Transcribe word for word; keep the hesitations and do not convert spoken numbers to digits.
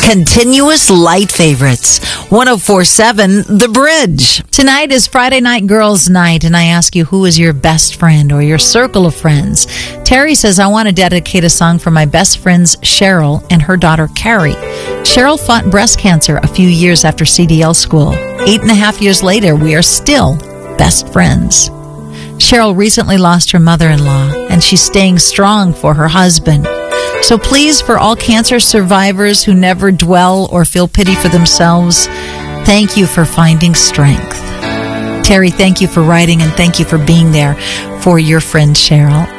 Continuous light favorites. one oh four point seven The Bridge. Tonight is Friday Night Girls Night, and I ask you, who is your best friend or your circle of friends? Terry says, I want to dedicate a song for my best friends Cheryl and her daughter Carrie. Cheryl fought breast cancer a few years after C D L school. Eight and a half years later, we are still best friends. Cheryl recently lost her mother-in-law, and she's staying strong for her husband. So please, for all cancer survivors who never dwell or feel pity for themselves, thank you for finding strength. Terry, thank you for writing, and thank you for being there for your friend Cheryl.